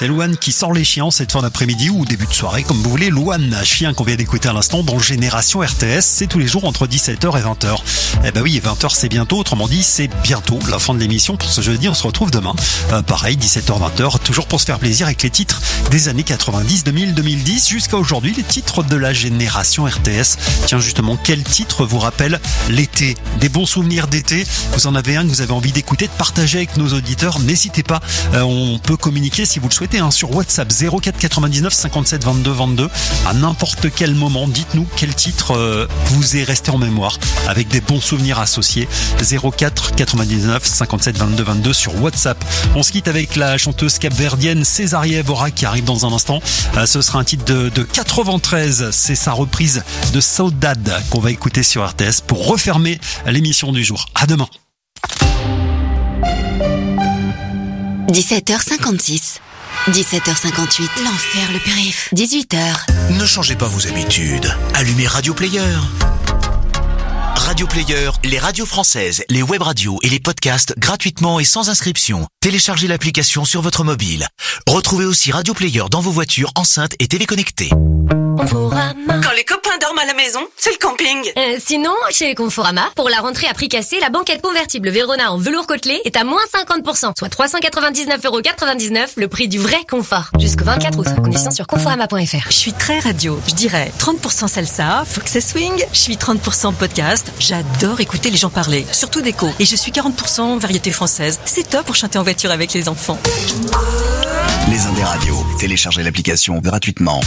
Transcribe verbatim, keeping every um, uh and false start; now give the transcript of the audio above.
C'est Louane qui sort les chiens cette fin d'après-midi ou début de soirée, comme vous voulez. Louane, chien qu'on vient d'écouter à l'instant dans Génération R T S, c'est tous les jours entre dix-sept heures et vingt heures. Eh ben oui, vingt heures c'est bientôt, autrement dit c'est bientôt la fin de l'émission pour ce jeudi. On se retrouve demain, euh, pareil, dix-sept heures vingt heures, toujours pour se faire plaisir avec les titres des années quatre-vingt-dix, deux mille, deux mille dix, jusqu'à aujourd'hui, les titres de la Génération R T S. Tiens, justement, quel titre vous rappelle l'été? Des bons souvenirs d'été? Vous en avez un que vous avez envie d'écouter, de partager avec nos auditeurs? N'hésitez pas, euh, on peut communiquer si vous le souhaitez hein, sur WhatsApp zéro quatre quatre-vingt-dix-neuf cinquante-sept vingt-deux vingt-deux. À n'importe quel moment, dites-nous quel titre euh, vous est resté en mémoire avec des bons souvenirs associés. Zéro quatre quatre-vingt-dix-neuf cinquante-sept vingt-deux vingt-deux sur WhatsApp. On se quitte avec la chanteuse capverdienne Césaria Evora qui arrive dans un instant. Euh, ce sera un titre de, de quatre-vingt-treize. C'est sa reprise de Saudade qu'on va écouter sur R T S pour refermer l'émission du jour. À demain. dix-sept heures cinquante-six. dix-sept heures cinquante-huit. L'enfer, le périph. dix-huit heures. Ne changez pas vos habitudes. Allumez Radio Player. Radio Player, les radios françaises, les web radios et les podcasts gratuitement et sans inscription. Téléchargez l'application sur votre mobile. Retrouvez aussi Radio Player dans vos voitures, enceintes et téléconnectées. Quand les copains dorment à la maison, c'est le camping. Euh, sinon, chez Conforama, pour la rentrée à prix cassé, la banquette convertible Vérona en velours côtelé est à moins cinquante pour cent, soit trois cent quatre-vingt-dix-neuf euros quatre-vingt-dix-neuf, le prix du vrai confort. Jusqu'au vingt-quatre août. Conditions sur conforama point f r. Je suis très radio. Je dirais trente pour cent salsa, faut que ça swing. Je suis trente pour cent podcast. J'adore écouter les gens parler, surtout d'écho. Et je suis quarante pour cent variété française. C'est top pour chanter en voiture avec les enfants. Les Indes radios. Téléchargez l'application gratuitement.